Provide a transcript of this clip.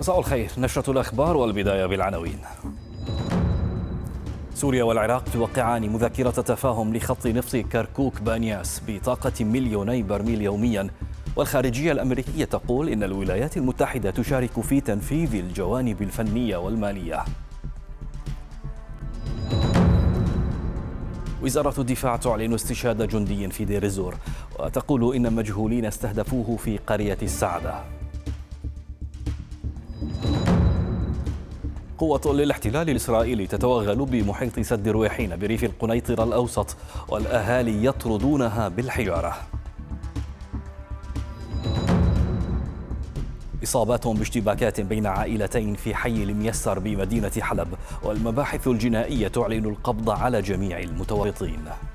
مساء الخير، نشرة الأخبار والبداية بالعناوين. سوريا والعراق توقعان مذكرة تفاهم لخط نفط كركوك بانياس بطاقة 2,000,000 برميل يوميا، والخارجية الأمريكية تقول إن الولايات المتحدة تشارك في تنفيذ الجوانب الفنية والمالية. وزارة الدفاع تعلن استشهاد جندي في دير الزور، وتقول إن مجهولين استهدفوه في قرية السعدة. قوة للاحتلال الإسرائيلي تتوغل بمحيط سد رويحين بريف القنيطرة الأوسط، والأهالي يطردونها بالحجارة. إصابات باشتباكات بين عائلتين في حي الميسر بمدينة حلب، والمباحث الجنائية تعلن القبض على جميع المتورطين.